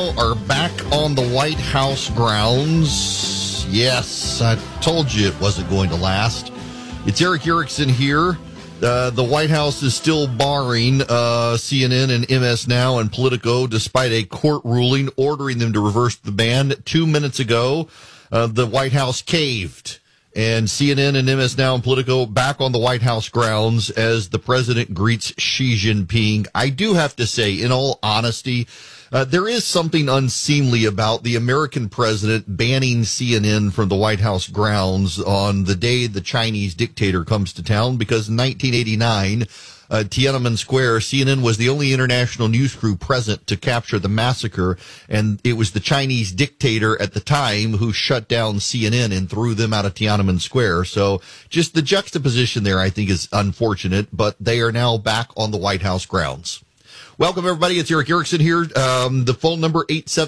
now are back on the White House grounds. Yes, I told you it wasn't going to last. It's Eric Erickson here. The White House is still barring CNN and MS Now and Politico despite a court ruling ordering them to reverse the ban. 2 minutes ago, the White House caved. And CNN and MS Now and Politico back on the White House grounds as the president greets Xi Jinping. I do have to say, in all honesty, there is something unseemly about the American president banning CNN from the White House grounds on the day the Chinese dictator comes to town, because in 1989, Tiananmen Square, CNN was the only international news crew present to capture the massacre, and it was the Chinese dictator at the time who shut down CNN and threw them out of Tiananmen Square. So just the juxtaposition there, I think, is unfortunate, but they are now back on the White House grounds. Welcome, everybody. It's Eric Erickson here. The phone number,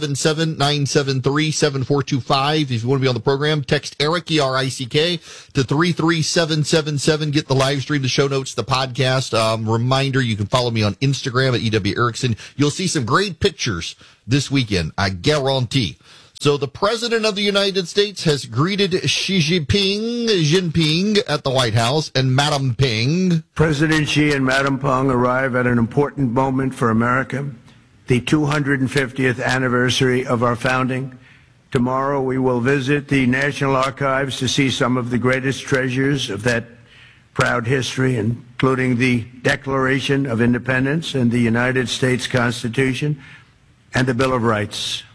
877-973-7425. If you want to be on the program, text Eric, E-R-I-C-K, to 33777. Get the live stream, the show notes, the podcast. Reminder, you can follow me on Instagram at EW Erickson. You'll see some great pictures this weekend, I guarantee. So the President of the United States has greeted Xi Jinping at the White House, and Madam Ping. President Xi and Madam Peng arrive at an important moment for America, the 250th anniversary of our founding. Tomorrow we will visit the National Archives to see some of the greatest treasures of that proud history, including the Declaration of Independence and the United States Constitution and the Bill of Rights.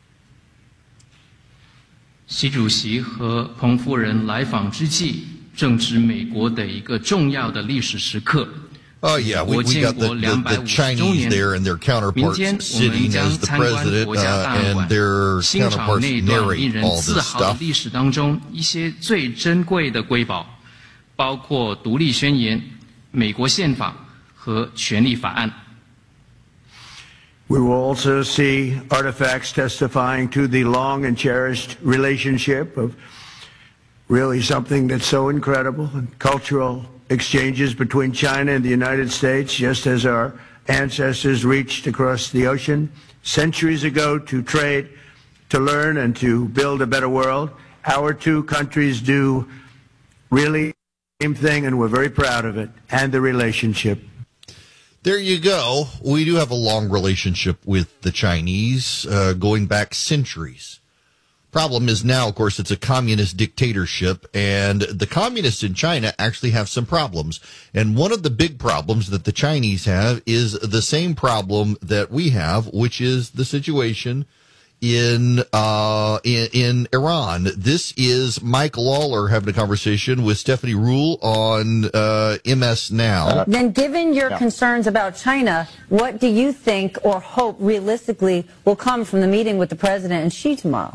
习主席和彭夫人来访之际，正值美国的一个重要的历史时刻。 Oh yeah, we got the Chinese there and their counterparts sitting as the president and their counterparts narrate all this stuff. 历史当中一些最珍贵的瑰宝，包括独立宣言、美国宪法和权利法案。 We will also see artifacts testifying to the long and cherished relationship of really something that's so incredible, and cultural exchanges between China and the United States, just as our ancestors reached across the ocean centuries ago to trade, to learn, and to build a better world. Our two countries do really the same thing, and we're very proud of it, and the relationship. There you go. We do have a long relationship with the Chinese, going back centuries. Problem is now, of course, it's a communist dictatorship, and the communists in China actually have some problems. And one of the big problems that the Chinese have is the same problem that we have, which is the situation in Iran. This is Mike Lawler having a conversation with Stephanie Ruhle on MS Now. Then, given your concerns about China, what do you think or hope realistically will come from the meeting with the president and Xi tomorrow?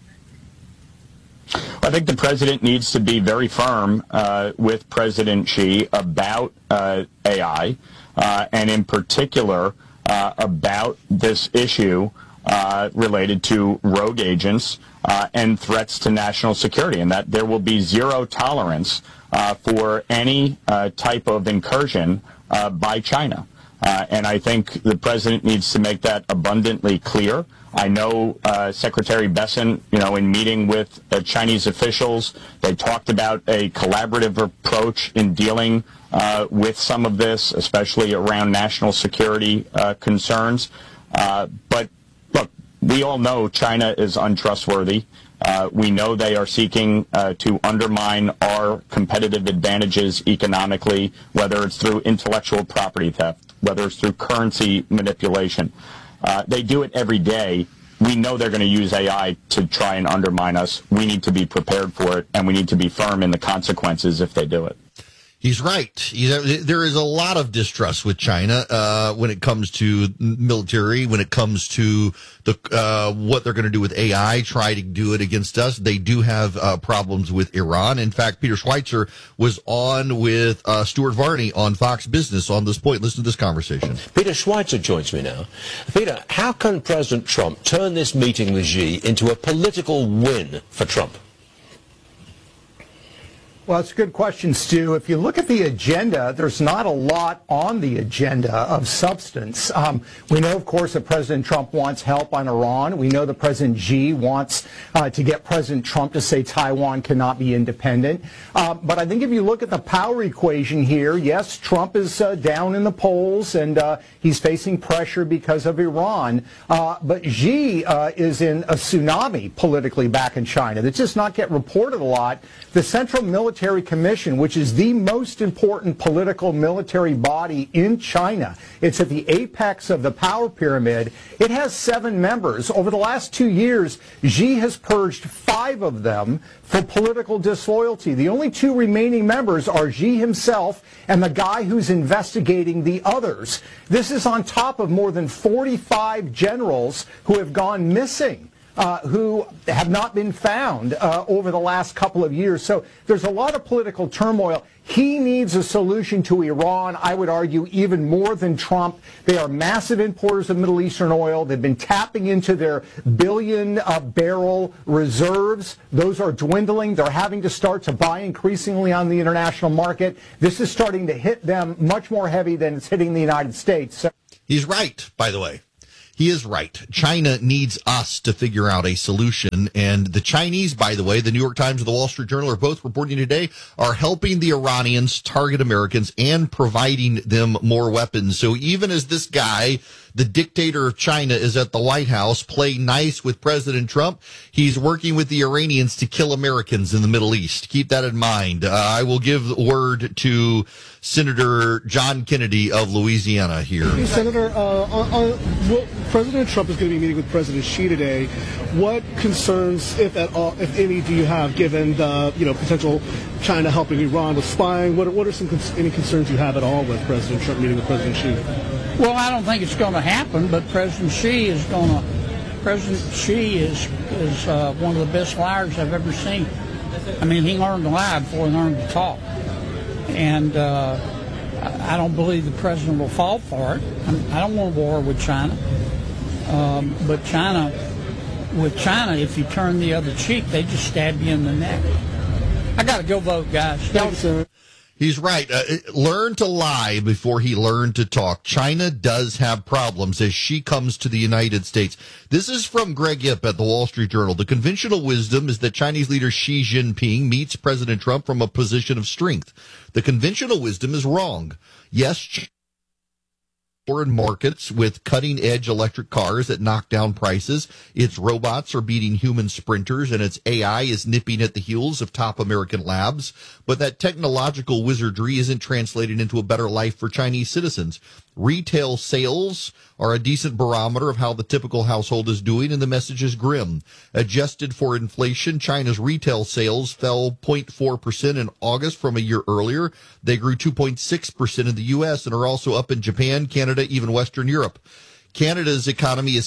I think the president needs to be very firm with President Xi about AI, and in particular about this issue related to rogue agents and threats to national security, and that there will be zero tolerance for any type of incursion by China. And I think the president needs to make that abundantly clear. I know Secretary Bessent, in meeting with Chinese officials, they talked about a collaborative approach in dealing with some of this, especially around national security concerns. But look, we all know China is untrustworthy. We know they are seeking to undermine our competitive advantages economically, whether it's through intellectual property theft, whether it's through currency manipulation. They do it every day. We know they're going to use AI to try and undermine us. We need to be prepared for it, and we need to be firm in the consequences if they do it. He's right. There is a lot of distrust with China when it comes to military, when it comes to what they're going to do with AI, try to do it against us. They do have problems with Iran. In fact, Peter Schweizer was on with Stuart Varney on Fox Business on this point. Listen to this conversation. Peter Schweizer joins me now. Peter, how can President Trump turn this meeting with Xi into a political win for Trump? Well, it's a good question, Stu. If you look at the agenda, there's not a lot on the agenda of substance. We know, of course, that President Trump wants help on Iran. We know that President Xi wants to get President Trump to say Taiwan cannot be independent. But I think if you look at the power equation here, yes, Trump is down in the polls and he's facing pressure because of Iran. But Xi is in a tsunami politically back in China. That's just not get reported a lot. The Central Military Commission, which is the most important political military body in China. It's at the apex of the power pyramid. It has 7 members. Over the last 2 years, Xi has purged 5 of them for political disloyalty. The only 2 remaining members are Xi himself and the guy who's investigating the others. This is on top of more than 45 generals who have gone missing. Who have not been found over the last couple of years. So there's a lot of political turmoil. He needs a solution to Iran, I would argue, even more than Trump. They are massive importers of Middle Eastern oil. They've been tapping into their billion-barrel reserves. Those are dwindling. They're having to start to buy increasingly on the international market. This is starting to hit them much more heavy than it's hitting the United States. So he's right, by the way. He is right. China needs us to figure out a solution. And the Chinese, by the way, the New York Times and the Wall Street Journal are both reporting today, are helping the Iranians target Americans and providing them more weapons. So even as this guy, the dictator of China, is at the White House playing nice with President Trump, he's working with the Iranians to kill Americans in the Middle East. Keep that in mind. I will give the word to Senator John Kennedy of Louisiana here. Hey, Senator, President Trump is going to be meeting with President Xi today. What concerns, if at all, if any, do you have given the potential China helping Iran with spying? What are any concerns you have at all with President Trump meeting with President Xi? Well, I don't think it's going to happen, but President Xi is one of the best liars I've ever seen. I mean, he learned to lie before he learned to talk. And I don't believe the president will fall for it. I don't want a war with China. But with China, if you turn the other cheek, they just stab you in the neck. I got to go vote, guys. Thanks, sir. He's right. Learn to lie before he learned to talk. China does have problems as she comes to the United States. This is from Greg Ip at the Wall Street Journal. The conventional wisdom is that Chinese leader Xi Jinping meets President Trump from a position of strength. The conventional wisdom is wrong. Yes, foreign markets with cutting-edge electric cars that knock down prices. Its robots are beating human sprinters, and its AI is nipping at the heels of top American labs. But that technological wizardry isn't translated into a better life for Chinese citizens. Retail sales are a decent barometer of how the typical household is doing, and the message is grim. Adjusted for inflation, China's retail sales fell 0.4% in August from a year earlier. They grew 2.6% in the U.S. and are also up in Japan, Canada, even Western Europe. China's economy is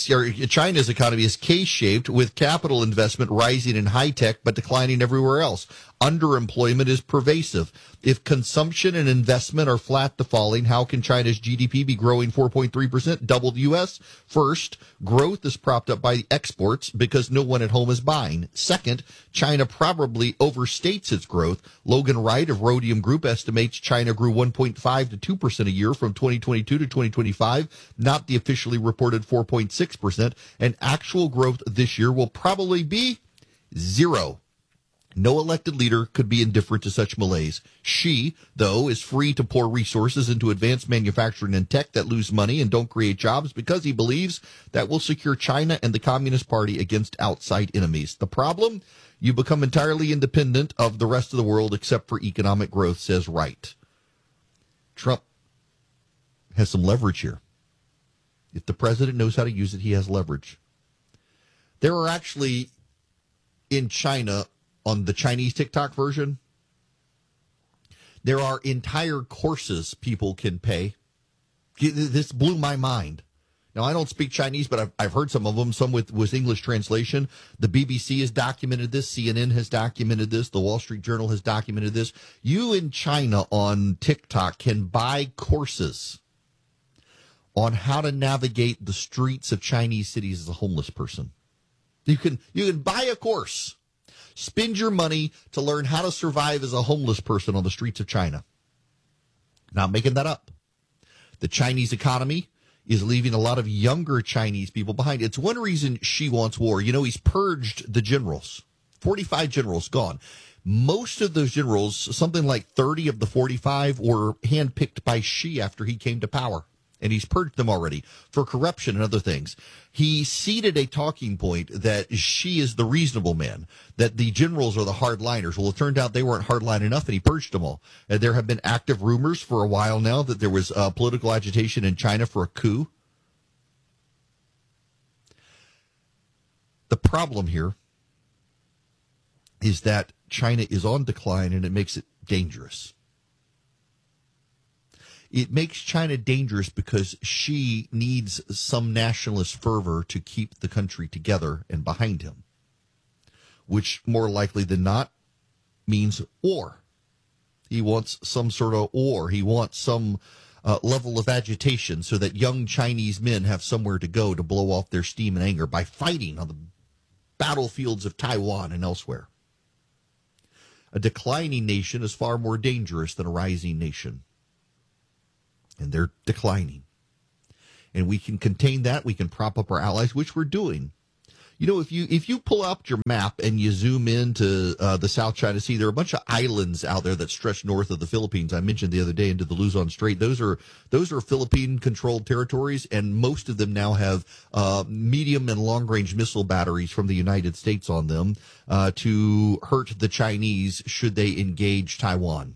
K-shaped, with capital investment rising in high tech but declining everywhere else. Underemployment is pervasive. If consumption and investment are flat to falling, how can China's GDP be growing 4.3%, double the U.S.? First, growth is propped up by exports because no one at home is buying. Second, China probably overstates its growth. Logan Wright of Rhodium Group estimates China grew 1.5 to 2% a year from 2022 to 2025, not the officially reported 4.6%, and actual growth this year will probably be 0. No elected leader could be indifferent to such malaise. Xi, though, is free to pour resources into advanced manufacturing and tech that lose money and don't create jobs because he believes that will secure China and the Communist Party against outside enemies. The problem? You become entirely independent of the rest of the world except for economic growth, says Wright. Trump has some leverage here. If the president knows how to use it, he has leverage. There are actually, in China, on the Chinese TikTok version, there are entire courses people can pay. This blew my mind. Now, I don't speak Chinese, but I've heard some of them, some with English translation. The BBC has documented this. CNN has documented this. The Wall Street Journal has documented this. You in China on TikTok can buy courses on how to navigate the streets of Chinese cities as a homeless person. You can buy a course. Spend your money to learn how to survive as a homeless person on the streets of China. Not making that up. The Chinese economy is leaving a lot of younger Chinese people behind. It's one reason Xi wants war. You know, he's purged the generals. 45 generals gone. Most of those generals, something like 30 of the 45, were handpicked by Xi after he came to power. And he's purged them already for corruption and other things. He seeded a talking point that Xi is the reasonable man, that the generals are the hardliners. Well, it turned out they weren't hardline enough, and he purged them all. And there have been active rumors for a while now that there was political agitation in China for a coup. The problem here is that China is on decline, and it makes it dangerous. It makes China dangerous because Xi needs some nationalist fervor to keep the country together and behind him, which more likely than not means war. He wants some sort of war. He wants some level of agitation so that young Chinese men have somewhere to go to blow off their steam and anger by fighting on the battlefields of Taiwan and elsewhere. A declining nation is far more dangerous than a rising nation. And they're declining. And we can contain that. We can prop up our allies, which we're doing. You know, if you pull up your map and you zoom into the South China Sea, there are a bunch of islands out there that stretch north of the Philippines. I mentioned the other day into the Luzon Strait. Those are Philippine-controlled territories, and most of them now have medium and long-range missile batteries from the United States on them to hurt the Chinese should they engage Taiwan.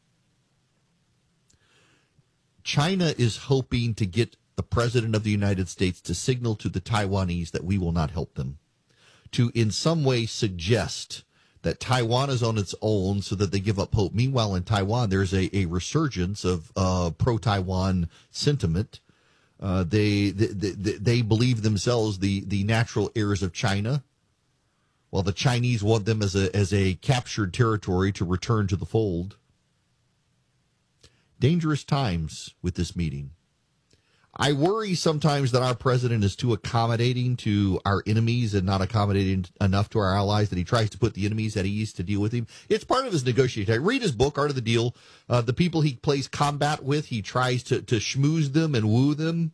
China is hoping to get the President of the United States to signal to the Taiwanese that we will not help them, to in some way suggest that Taiwan is on its own so that they give up hope. Meanwhile, in Taiwan, there's a resurgence of pro-Taiwan sentiment. They believe themselves the natural heirs of China, while the Chinese want them as a captured territory to return to the fold. Dangerous times with this meeting. I worry sometimes that our president is too accommodating to our enemies and not accommodating enough to our allies, that he tries to put the enemies at ease to deal with him. It's part of his negotiating. Read his book, Art of the Deal. The people he plays combat with, he tries to schmooze them and woo them.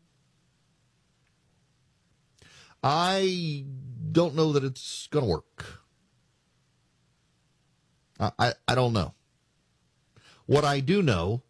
I don't know that it's going to work. I don't know. What I do know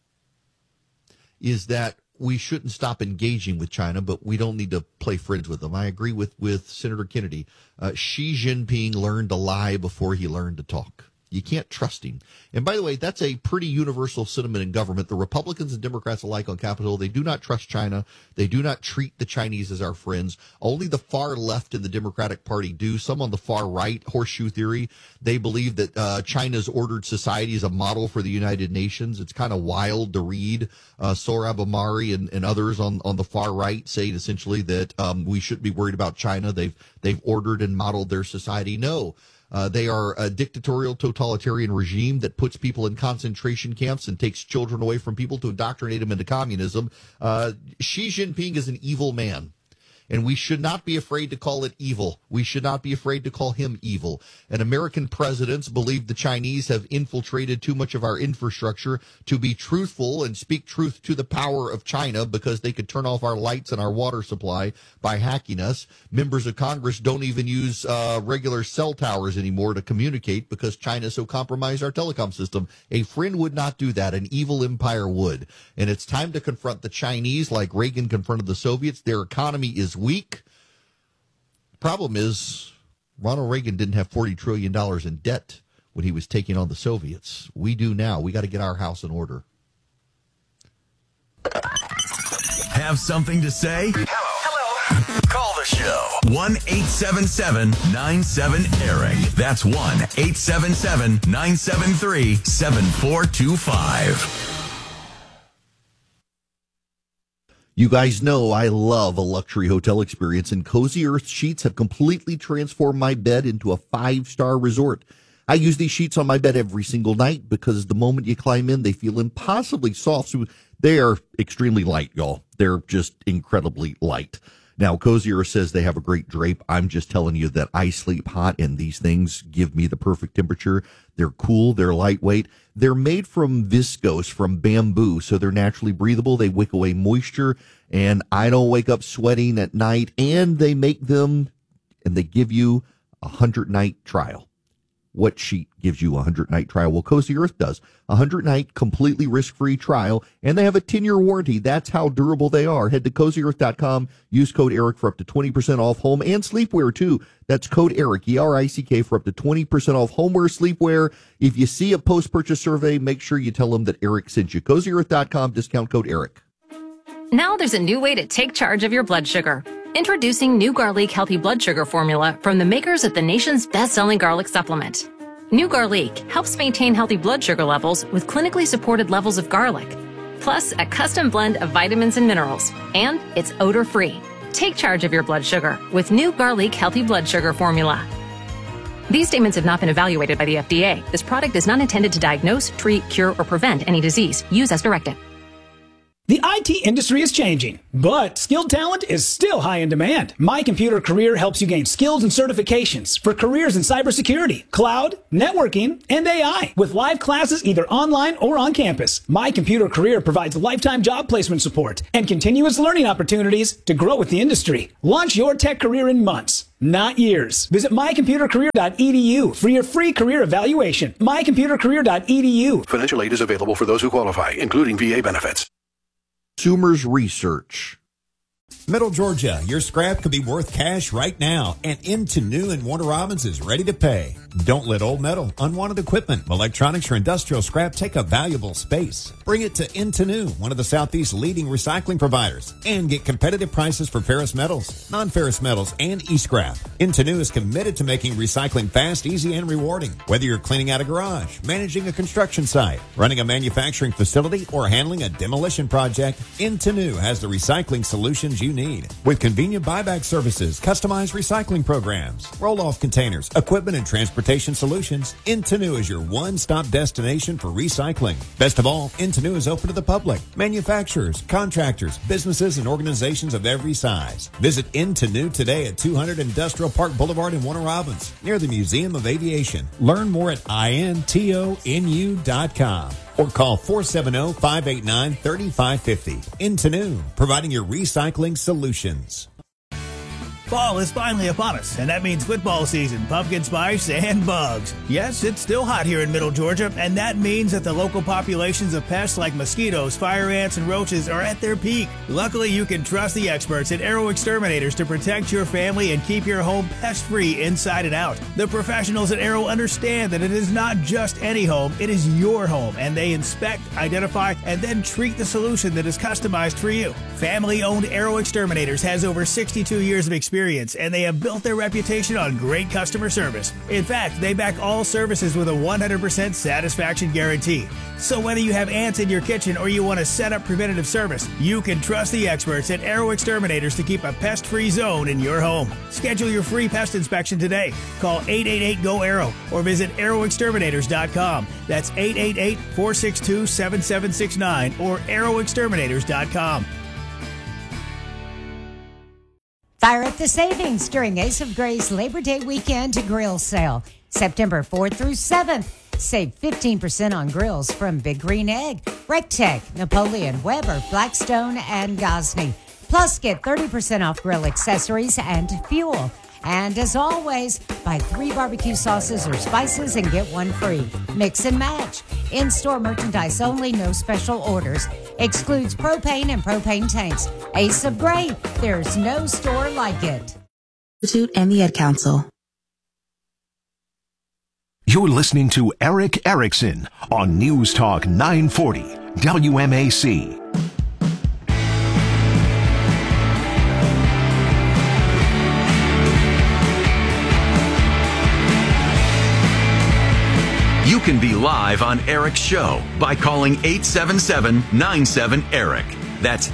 is that we shouldn't stop engaging with China, but we don't need to play friends with them. I agree with Senator Kennedy. Xi Jinping learned to lie before he learned to talk. You can't trust him. And by the way, that's a pretty universal sentiment in government. The Republicans and Democrats alike on Capitol Hill, they do not trust China. They do not treat the Chinese as our friends. Only the far left in the Democratic Party do. Some on the far right, horseshoe theory, they believe that China's ordered society is a model for the United Nations. It's kind of wild to read Sohrab Ahmari and others on the far right saying essentially that we shouldn't be worried about China. They've ordered and modeled their society. No. They are a dictatorial, totalitarian regime that puts people in concentration camps and takes children away from people to indoctrinate them into communism. Xi Jinping is an evil man. And we should not be afraid to call it evil. We should not be afraid to call him evil. And American presidents believe the Chinese have infiltrated too much of our infrastructure to be truthful and speak truth to the power of China because they could turn off our lights and our water supply by hacking us. Members of Congress don't even use regular cell towers anymore to communicate because China so compromised our telecom system. A friend would not do that. An evil empire would. And it's time to confront the Chinese like Reagan confronted the Soviets. Their economy is weak. Problem is, Ronald Reagan didn't have $40 trillion in debt when he was taking on the Soviets. We do now. We got to get our house in order. Have something to say? Hello. Call the show. 1-877-97-ERIC. That's 1-877-973-7425. You guys know I love a luxury hotel experience, and Cozy Earth sheets have completely transformed my bed into a 5-star resort. I use these sheets on my bed every single night because the moment you climb in, they feel impossibly soft. So they are extremely light, y'all. They're just incredibly light. Now, Cozy Earth says they have a great drape. I'm just telling you that I sleep hot, and these things give me the perfect temperature. They're cool. They're lightweight. They're made from viscose, from bamboo, so they're naturally breathable. They wick away moisture, and I don't wake up sweating at night. And they make them, and they give you a 100-night trial. What sheet gives you a 100-night trial? Well, Cozy Earth does. A 100-night completely risk-free trial, and they have a 10-year warranty. That's how durable they are. Head to CozyEarth.com. Use code ERIC for up to 20% off home and sleepwear, too. That's code ERIC, E-R-I-C-K, for up to 20% off homeware, sleepwear. If you see a post-purchase survey, make sure you tell them that Eric sent you. CozyEarth.com, discount code ERIC. Now there's a new way to take charge of your blood sugar. Introducing New Garlic Healthy Blood Sugar Formula from the makers of the nation's best-selling garlic supplement. New Garlic helps maintain healthy blood sugar levels with clinically supported levels of garlic, plus a custom blend of vitamins and minerals, and it's odor-free. Take charge of your blood sugar with New Garlic Healthy Blood Sugar Formula. These statements have not been evaluated by the FDA. This product is not intended to diagnose, treat, cure, or prevent any disease. Use as directed. The IT industry is changing, but skilled talent is still high in demand. My Computer Career helps you gain skills and certifications for careers in cybersecurity, cloud, networking, and AI, with live classes either online or on campus. My Computer Career provides lifetime job placement support and continuous learning opportunities to grow with the industry. Launch your tech career in months, not years. Visit mycomputercareer.edu for your free career evaluation. mycomputercareer.edu. Financial aid is available for those who qualify, including VA benefits. Consumers Research. Middle Georgia, your scrap could be worth cash right now, and Into New in Warner Robins is ready to pay. Don't let old metal, unwanted equipment, electronics, or industrial scrap take up valuable space. Bring it to Into New, one of the Southeast's leading recycling providers, and get competitive prices for ferrous metals, non-ferrous metals, and e-scrap. Into New is committed to making recycling fast, easy, and rewarding. Whether you're cleaning out a garage, managing a construction site, running a manufacturing facility, or handling a demolition project, Into New has the recycling solutions you need. With convenient buyback services, customized recycling programs, roll-off containers, equipment, and transportation solutions, Into New is your one-stop destination for recycling. Best of all, Into New is open to the public, manufacturers, contractors, businesses, and organizations of every size. Visit Into New today at 200 Industrial Park Boulevard in Warner Robins, near the Museum of Aviation. Learn more at intonu.com. Or call 470-589-3550. Into New, providing your recycling solutions. Fall is finally upon us, and that means football season, pumpkin spice, and bugs. Yes, it's still hot here in Middle Georgia, and that means that the local populations of pests like mosquitoes, fire ants, and roaches are at their peak. Luckily, you can trust the experts at Arrow Exterminators to protect your family and keep your home pest-free inside and out. The professionals at Arrow understand that it is not just any home, it is your home, and they inspect, identify, and then treat the solution that is customized for you. Family-owned Arrow Exterminators has over 62 years of experience, and they have built their reputation on great customer service. In fact, they back all services with a 100% satisfaction guarantee. So whether you have ants in your kitchen or you want to set up preventative service, you can trust the experts at Arrow Exterminators to keep a pest-free zone in your home. Schedule your free pest inspection today. Call 888-GO-ARROW or visit arrowexterminators.com. That's 888-462-7769 or arrowexterminators.com. Fire up the savings during Ace of Gray's Labor Day weekend grill sale. September 4th through 7th. Save 15% on grills from Big Green Egg, Rectech, Napoleon, Weber, Blackstone, and Gosney. Plus, get 30% off grill accessories and fuel. And as always, buy 3 barbecue sauces or spices and get 1 free. Mix and match. In-store merchandise only, no special orders. Excludes propane and propane tanks. Ace of Gray, there's no store like it. And the Ad Council. You're listening to Eric Erickson on News Talk 940 WMAC. You can be live on Eric's show by calling 877-97-ERIC. That's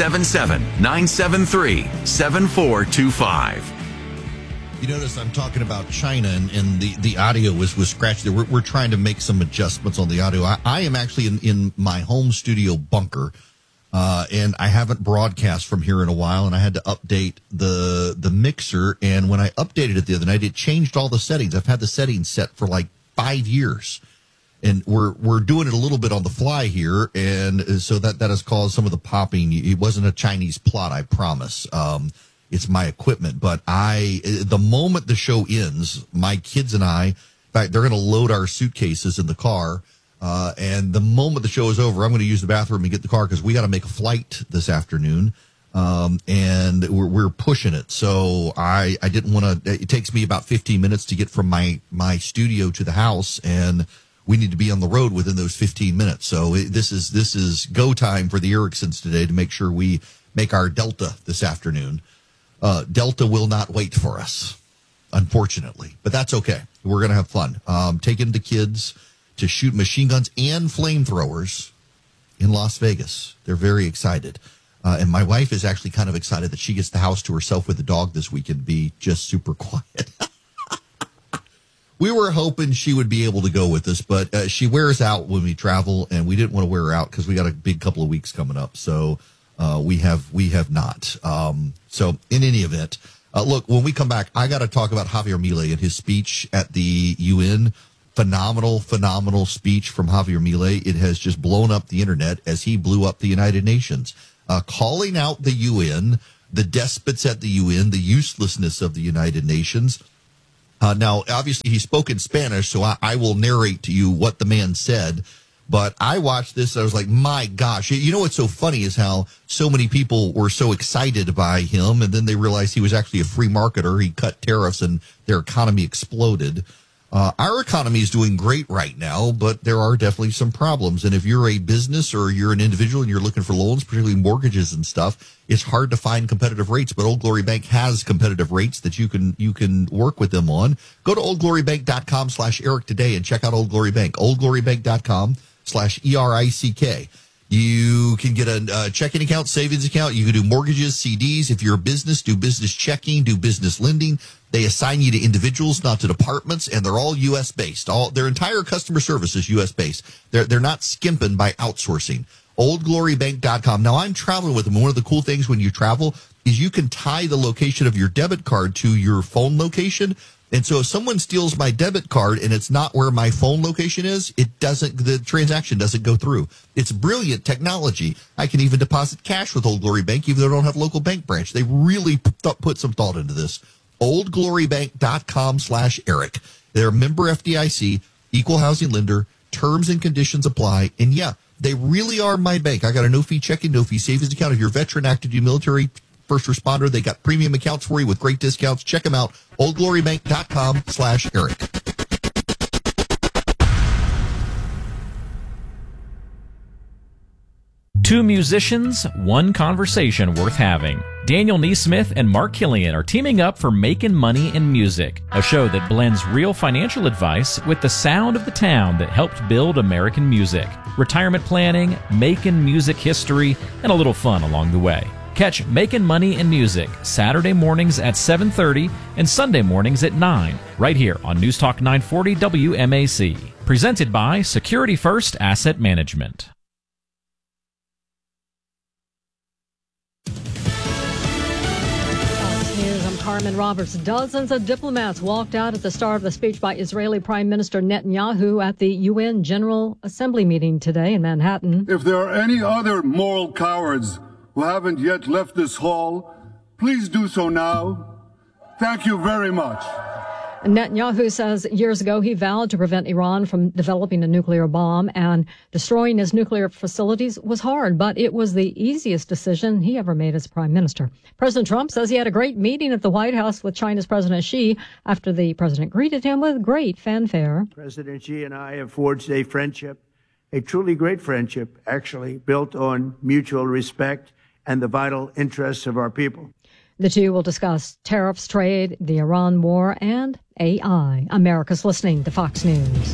877-973-7425. You notice I'm talking about China, and the audio was scratched there. We're trying to make some adjustments on the audio. I am actually in my home studio bunker. and I haven't broadcast from here in a while, and I had to update the mixer. And when I updated it the other night, it changed all the settings. I've had the settings set for like 5 years, and we're doing it a little bit on the fly here, and so that has caused some of the popping. It wasn't a Chinese plot, I promise. It's my equipment, but the moment the show ends, my kids and I, in fact, they're going to load our suitcases in the car. And the moment the show is over, I'm going to use the bathroom and get the car because we got to make a flight this afternoon. And we're pushing it. So I didn't want to, it takes me about 15 minutes to get from my studio to the house, and we need to be on the road within those 15 minutes. So this is go time for the Ericksons today to make sure we make our Delta this afternoon. Delta will not wait for us, unfortunately, but that's okay. We're going to have fun. Taking the kids to shoot machine guns and flamethrowers in Las Vegas. They're very excited. And my wife is actually kind of excited that she gets the house to herself with the dog this weekend, be just super quiet. We were hoping she would be able to go with us, but she wears out when we travel, and we didn't want to wear her out because we got a big couple of weeks coming up. So we have not. So in any event, look, when we come back, I got to talk about Javier Milei and his speech at the UN. Phenomenal speech from Javier Milei. It has just blown up the internet as he blew up the United Nations, calling out the UN, the despots at the UN, the uselessness of the United Nations. Now, obviously, he spoke in Spanish, so I will narrate to you what the man said. But I watched this, I was like, my gosh. You know what's so funny is how so many people were so excited by him, and then they realized he was actually a free marketer. He cut tariffs, and their economy exploded. Our economy is doing great right now, but there are definitely some problems. And if you're a business or you're an individual and you're looking for loans, particularly mortgages and stuff, it's hard to find competitive rates. But Old Glory Bank has competitive rates that you can work with them on. Go to oldglorybank.com/Eric today and check out Old Glory Bank. oldglorybank.com/ERICK. You can get a checking account, savings account. You can do mortgages, CDs. If you're a business, do business checking, do business lending. They assign you to individuals, not to departments, and they're all U.S. based. Their entire customer service is U.S. based. They're not skimping by outsourcing. OldGloryBank.com. Now, I'm traveling with them. One of the cool things when you travel is you can tie the location of your debit card to your phone location. And so if someone steals my debit card and it's not where my phone location is, the transaction doesn't go through. It's brilliant technology. I can even deposit cash with Old Glory Bank, even though I don't have a local bank branch. They really put some thought into this. oldglorybank.com/Eric. They're a member FDIC, equal housing lender, terms and conditions apply. And yeah, they really are my bank. I got a no-fee checking, no-fee savings account. If you're a veteran, active duty military, first responder, they got premium accounts for you with great discounts. Check them out. oldglorybank.com/Eric. Two musicians, one conversation worth having. Daniel Neesmith and Mark Killian are teaming up for Making Money in Music, a show that blends real financial advice with the sound of the town that helped build American music. Retirement planning, making music history, and a little fun along the way. Catch Making Money in Music Saturday mornings at 7:30 and Sunday mornings at 9, right here on News Talk 940 WMAC. Presented by Security First Asset Management. Carmen Roberts. Dozens of diplomats walked out at the start of the speech by Israeli Prime Minister Netanyahu at the UN General Assembly meeting today in Manhattan. If there are any other moral cowards who haven't yet left this hall, please do so now. Thank you very much. Netanyahu says years ago he vowed to prevent Iran from developing a nuclear bomb, and destroying his nuclear facilities was hard, but it was the easiest decision he ever made as prime minister. President Trump says he had a great meeting at the White House with China's President Xi after the president greeted him with great fanfare. President Xi and I have forged a friendship, a truly great friendship, actually, built on mutual respect and the vital interests of our people. The two will discuss tariffs, trade, the Iran war, and AI. America's listening to Fox News.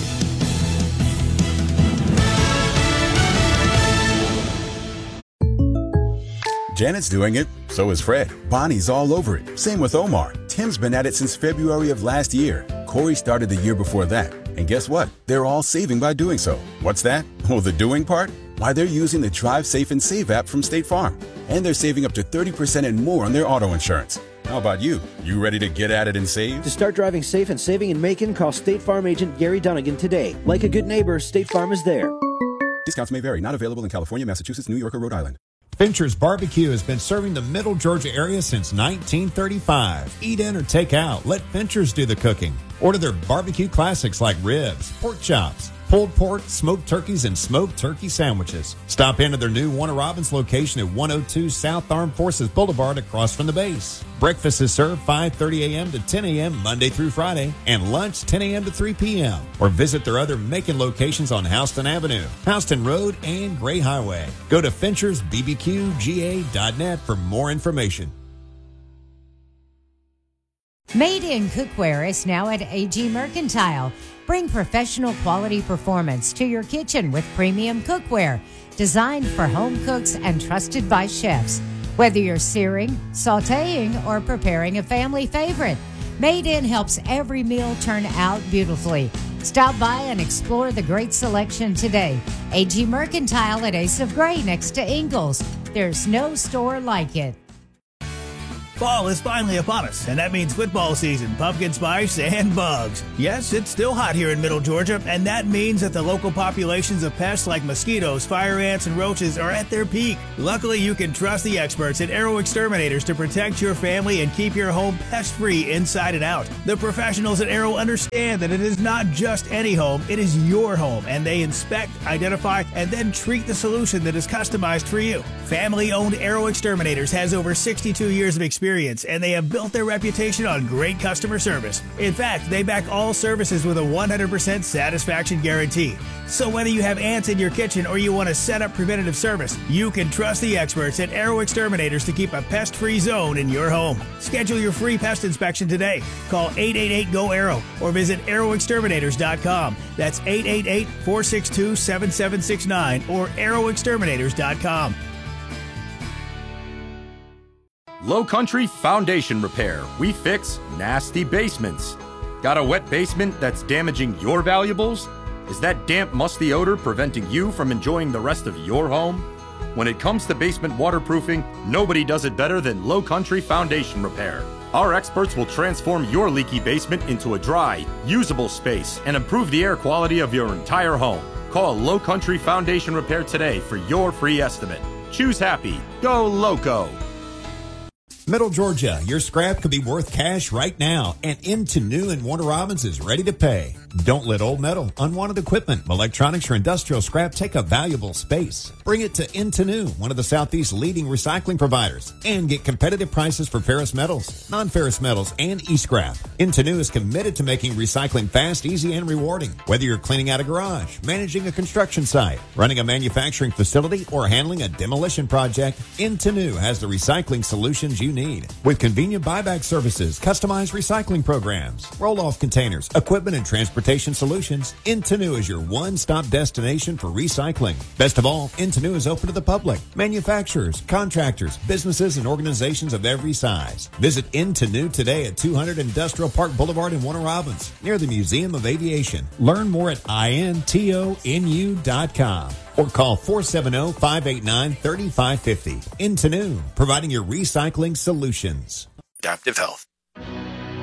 Janet's doing it, so is Fred. Bonnie's all over it. Same with Omar. Tim's been at it since February of last year. Corey started the year before that. And guess what? They're all saving by doing so. What's that? Oh, the doing part? why they're using the Drive Safe and Save app from State Farm. And they're saving up to 30% and more on their auto insurance. How about you? You ready to get at it and save? To start driving safe and saving in Macon, call State Farm agent Gary Dunnigan today. Like a good neighbor, State Farm is there. Discounts may vary. Not available in California, Massachusetts, New York, or Rhode Island. Fincher's Barbecue has been serving the Middle Georgia area since 1935. Eat in or take out. Let Fincher's do the cooking. Order their barbecue classics like ribs, pork chops, pulled pork, smoked turkeys, and smoked turkey sandwiches. Stop into their new Warner Robins location at 102 South Armed Forces Boulevard across from the base. Breakfast is served 5:30 a.m. to 10 a.m. Monday through Friday, and lunch 10 a.m. to 3 p.m. Or visit their other Macon locations on Houston Avenue, Houston Road, and Gray Highway. Go to FinchersBBQGA.net for more information. Made in Cookware is now at AG Mercantile. Bring professional quality performance to your kitchen with premium cookware designed for home cooks and trusted by chefs. Whether you're searing, sautéing, or preparing a family favorite, Made In helps every meal turn out beautifully. Stop by and explore the great selection today. AG Mercantile at Ace of Gray next to Ingalls. There's no store like it. Fall is finally upon us, and that means football season, pumpkin spice, and bugs. Yes, it's still hot here in Middle Georgia, and that means that the local populations of pests like mosquitoes, fire ants, and roaches are at their peak. Luckily, you can trust the experts at Arrow Exterminators to protect your family and keep your home pest-free inside and out. The professionals at Arrow understand that it is not just any home, it is your home, and they inspect, identify, and then treat the solution that is customized for you. Family-owned Arrow Exterminators has over 62 years of experience, and they have built their reputation on great customer service. In fact, they back all services with a 100% satisfaction guarantee. So whether you have ants in your kitchen or you want to set up preventative service, you can trust the experts at Arrow Exterminators to keep a pest-free zone in your home. Schedule your free pest inspection today. Call 888-GO-ARROW or visit arrowexterminators.com. That's 888-462-7769 or arrowexterminators.com. Low Country Foundation Repair. We fix nasty basements. Got a wet basement that's damaging your valuables? Is that damp, musty odor preventing you from enjoying the rest of your home? When it comes to basement waterproofing, nobody does it better than Low Country Foundation Repair. Our experts will transform your leaky basement into a dry, usable space and improve the air quality of your entire home. Call Low Country Foundation Repair today for your free estimate. Choose happy. Go Loco. Middle Georgia, your scrap could be worth cash right now, and Into New and Warner Robins is ready to pay. Don't let old metal, unwanted equipment, electronics, or industrial scrap take up valuable space. Bring it to Into New, one of the Southeast's leading recycling providers, and get competitive prices for ferrous metals, non-ferrous metals, and e-scrap. Into New is committed to making recycling fast, easy, and rewarding. Whether you're cleaning out a garage, managing a construction site, running a manufacturing facility, or handling a demolition project, Into New has the recycling solutions you need. With convenient buyback services, customized recycling programs, roll-off containers, equipment, and transportation solutions, Into New is your one-stop destination for recycling. Best of all, Into New is open to the public, manufacturers, contractors, businesses, and organizations of every size. Visit Into New today at 200 Industrial Park Boulevard in Warner Robins, near the Museum of Aviation. Learn more at intonu.com. Or call 470-589-3550. Into New, providing your recycling solutions. Adaptive Health.